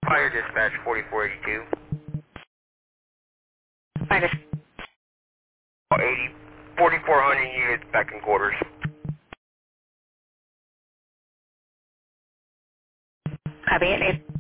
Fire dispatch 4482. Minus 80, 4400 units back in quarters. copy it.